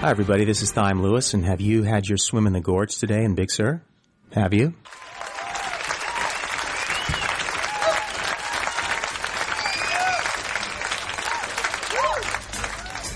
Hi, everybody. This is Thyme Lewis, and have you had your swim in the gorge today in Big Sur? Have you?